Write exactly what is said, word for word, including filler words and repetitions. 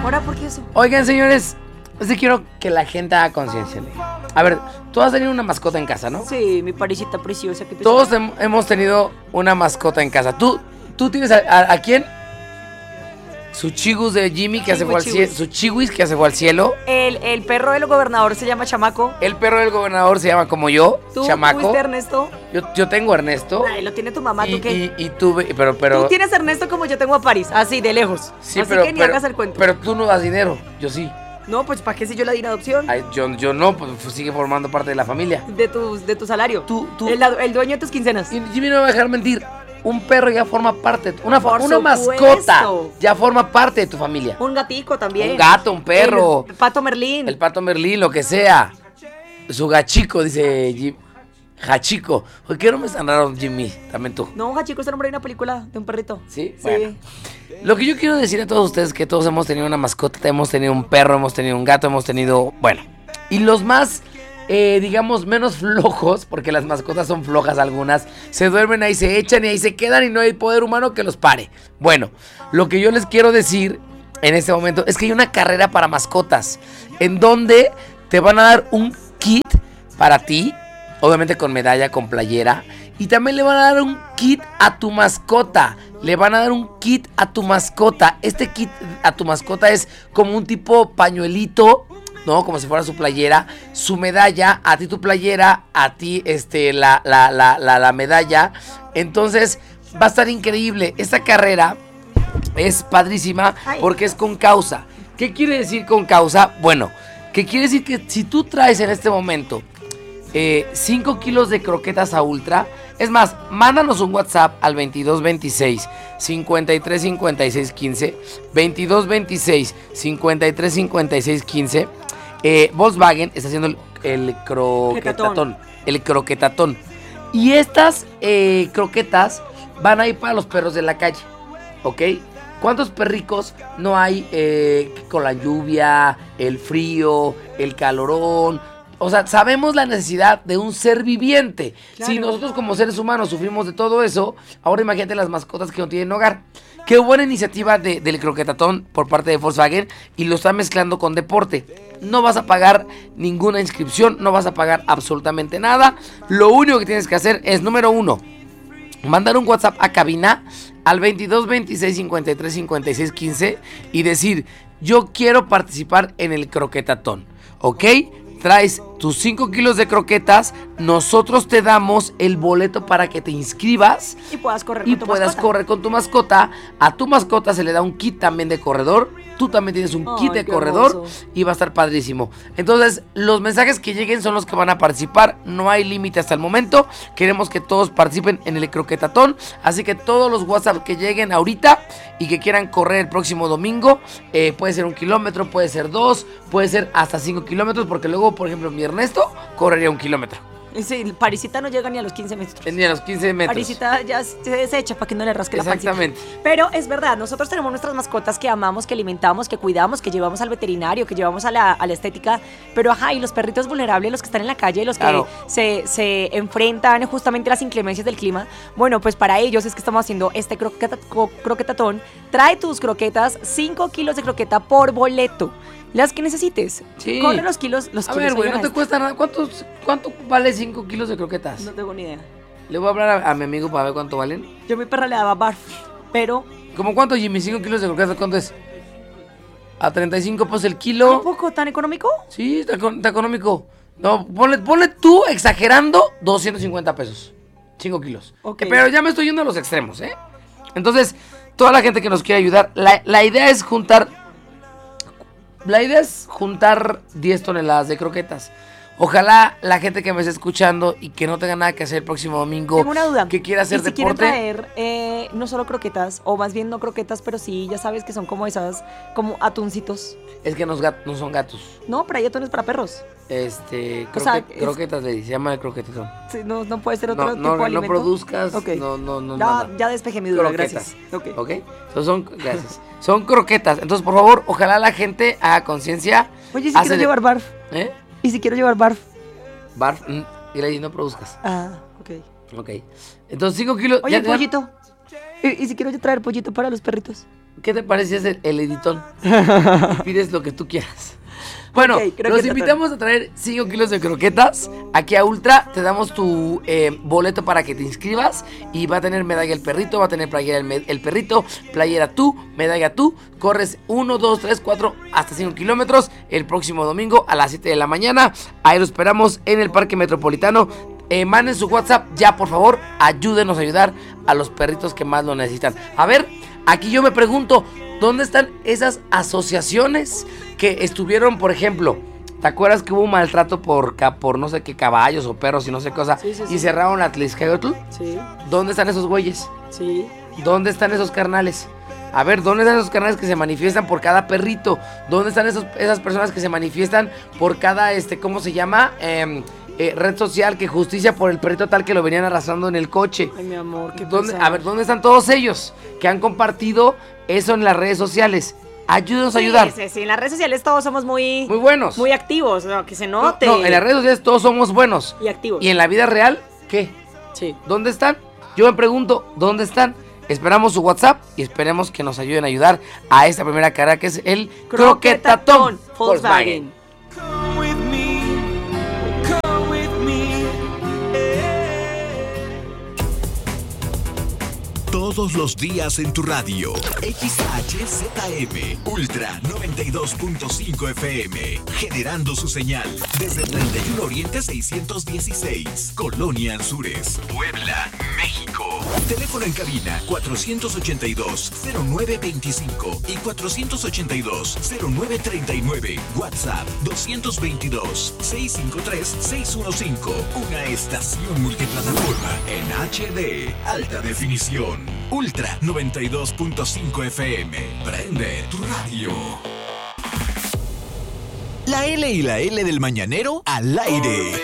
¿Ahora por qué eso? Oigan, señores, es que quiero que la gente haga conciencia. A ver, tú has tenido una mascota en casa, ¿no? Sí, mi parisita preciosa. Que Todos hem- hemos tenido una mascota en casa. ¿Tú, tú tienes a, a, a quién? Su chigus de Jimmy que se fue al cielo. Su chihuis que se fue al cielo. El, el perro del gobernador se llama Chamaco. El perro del gobernador se llama como yo, ¿Tú Chamaco. tuviste Ernesto? Yo, yo tengo a Ernesto. Ay, lo tiene tu mamá, y, ¿tú qué? Y, y tuve, pero, pero. Tú tienes a Ernesto como yo tengo a París, así, de lejos. Sí, así pero, que ni pero, hagas el cuento. pero tú no das dinero, yo sí. No, pues ¿para qué si yo la di en adopción? Ay, yo, yo no, pues sigue formando parte de la familia. De tu, de tu salario. Tú, tú. El, el dueño de tus quincenas. Y Jimmy no me va a dejar mentir. Un perro ya forma parte, una, Por una mascota supuesto. ya forma parte de tu familia. Un gatico también. Un gato, un perro. El pato Merlín. El pato Merlín, lo que sea. Su gachico, dice Jim. Hachico. Oye, ¿qué nombre tan raro, Jimmy? También tú. No, Hachico es el nombre de una película de un perrito. ¿Sí? Sí. Bueno. Lo que yo quiero decir a todos ustedes es que todos hemos tenido una mascota, hemos tenido un perro, hemos tenido un gato, hemos tenido... Bueno, y los más, eh, digamos, menos flojos, porque las mascotas son flojas algunas, se duermen ahí, se echan y ahí se quedan y no hay poder humano que los pare. Bueno, lo que yo les quiero decir en este momento es que hay una carrera para mascotas, en donde te van a dar un kit para ti, obviamente con medalla, con playera, y también le van a dar un kit a tu mascota. Le van a dar un kit a tu mascota. Este kit a tu mascota es como un tipo pañuelito, ¿no? Como si fuera su playera, su medalla, a ti tu playera, a ti este, la, la, la, la, la medalla. Entonces va a estar increíble. Esta carrera es padrísima porque es con causa. ¿Qué quiere decir con causa? Bueno, ¿qué quiere decir? Que si tú traes en este momento cinco kilos de croquetas a Ultra, es más, mándanos un WhatsApp al veintidós veintiséis, cincuenta y tres cincuenta y seis quince, veintidós veintiséis, cincuenta y tres cincuenta y seis quince. eh, Volkswagen está haciendo el, el croquetatón, el croquetatón. Y estas eh, croquetas van a ir para los perros de la calle, ¿ok? ¿Cuántos perricos no hay eh, con la lluvia, el frío, el calorón? O sea, sabemos la necesidad de un ser viviente. Claro. Si nosotros como seres humanos sufrimos de todo eso, ahora imagínate las mascotas que no tienen hogar. Qué buena iniciativa de, del croquetatón por parte de Volkswagen y lo está mezclando con deporte. No vas a pagar ninguna inscripción, no vas a pagar absolutamente nada. Lo único que tienes que hacer es, número uno, mandar un WhatsApp a cabina al veintidós veintiséis, cincuenta y tres cincuenta y seis quince y decir, yo quiero participar en el croquetatón, ¿ok? Traes tus cinco kilos de croquetas, nosotros te damos el boleto para que te inscribas y puedas correr y con tu puedas mascota. correr con tu mascota. A tu mascota se le da un kit también de corredor. Tú también tienes un Ay, kit de qué corredor hermoso. y va a estar padrísimo. Entonces, los mensajes que lleguen son los que van a participar. No hay límite hasta el momento. Queremos que todos participen en el croquetatón. Así que todos los WhatsApp que lleguen ahorita y que quieran correr el próximo domingo, eh, puede ser un kilómetro, puede ser dos, puede ser hasta cinco kilómetros. Porque luego, por ejemplo, mi Ernesto correría un kilómetro. Sí, Parisita no llega ni a los quince metros. Ni a los quince metros. Parisita ya se desecha para que no le rasque la pancita. Exactamente. Pero es verdad, nosotros tenemos nuestras mascotas que amamos, que alimentamos, que cuidamos, que llevamos al veterinario, que llevamos a la, a la estética. Pero ajá, y los perritos vulnerables, los que están en la calle, los Claro. que se, se enfrentan justamente a las inclemencias del clima. Bueno, pues para ellos es que estamos haciendo este croqueta, co- croquetatón. Trae tus croquetas, cinco kilos de croqueta por boleto. Las que necesites. Sí. Corre los kilos, los A kilos. ver, güey, oigan no te esto. cuesta nada. ¿Cuántos, ¿Cuánto vale cinco kilos de croquetas? No tengo ni idea. Le voy a hablar a, a mi amigo para ver cuánto valen. Yo a mi perra le daba barf, pero ¿Cómo cuánto, Jimmy? cinco kilos de croquetas, ¿cuánto es? A treinta y cinco pesos el kilo. ¿un poco tan económico? Sí, está, econ- está económico. No, ponle, ponle tú, exagerando, doscientos cincuenta pesos. cinco kilos. Ok. Eh, pero ya me estoy yendo a los extremos, ¿eh? Entonces, toda la gente que nos quiere ayudar, la, la idea es juntar... La idea es juntar diez toneladas de croquetas. Ojalá la gente que me esté escuchando y que no tenga nada que hacer el próximo domingo, Tengo una duda. que quiera hacer ¿Y si deporte, quieren traer eh, no solo croquetas, o más bien no croquetas, pero sí, ya sabes que son como esas, como atuncitos? es que no, es gat- no son gatos. No, pero hay atunes para perros. Este, O sea, croque- es- croquetas, le dice, se llama el croquetón. Sí, no, no puede ser otro No, tipo no, de no alimento. produzcas, Ok. no, no, no, Ya, nada. ya despejé mi duda, Croquetas. gracias. Ok. ¿Ok? Entonces son, gracias. Son croquetas. Entonces, por favor, ojalá la gente haga conciencia. Oye, si Hace quiero de- llevar barf. ¿Eh? ¿Y si quiero llevar barf? Barf. mm, Y le dice, no produzcas. Ah, ok. Ok. Entonces, cinco kilos. Oye, ya- ya- pollito. ¿Y, y si quiero traer pollito para los perritos? ¿qué te parece si es el, el editón? Y pides lo que tú quieras. Bueno, Ok, los invitamos a traer cinco kilos de croquetas aquí a Ultra. Te damos tu eh, boleto para que te inscribas. Y va a tener medalla el perrito, va a tener playera el, me- el perrito, playera tú, medalla tú. Corres uno, dos, tres, cuatro, hasta cinco kilómetros el próximo domingo a las siete de la mañana. Ahí lo esperamos en el Parque Metropolitano. Eh, manden su WhatsApp ya, por favor. Ayúdenos a ayudar a los perritos que más lo necesitan. A ver, aquí yo me pregunto, ¿dónde están esas asociaciones que estuvieron, por ejemplo, ¿te acuerdas que hubo un maltrato por, ca- por no sé qué caballos o perros y no sé qué cosa? Sí, sí, sí. Y cerraron la Atlixcayotl. Sí, ¿Dónde están esos güeyes? sí. ¿Dónde están esos carnales? A ver, ¿dónde están esos carnales que se manifiestan por cada perrito? ¿Dónde están esos, esas personas que se manifiestan por cada, este, ¿cómo se llama? Eh, eh, red social, que justicia por el perrito tal que lo venían arrastrando en el coche. Ay, mi amor, qué ¿Dónde, pesar. a ver, ¿dónde están todos ellos que han compartido eso en las redes sociales? Ayúdanos a Sí, ayudar. Sí, sí, en las redes sociales todos somos muy, Muy buenos. muy activos, ¿no? Que se no, note. no, en las redes sociales todos somos buenos. Y activos. ¿Y en la vida real qué? Sí. ¿Dónde están? Yo me pregunto, ¿dónde están? Esperamos su WhatsApp y esperemos que nos ayuden a ayudar a esta primera carrera que es el Croquetatón Volkswagen. Come with me, come with me. Todos los días en tu radio. X H Z M Ultra noventa y dos punto cinco F M. Generando su señal desde treinta y uno Oriente seiscientos dieciséis. Colonia Anzures, Puebla, México. Teléfono en cabina cuatrocientos ochenta y dos, cero nueve veinticinco y cuatrocientos ochenta y dos, cero nueve treinta y nueve. WhatsApp doscientos veintidós, seiscientos cincuenta y tres, seiscientos quince. Una estación multiplataforma en H D. Alta definición. Ultra noventa y dos punto cinco F M. Prende tu radio. La L y la L del mañanero al aire.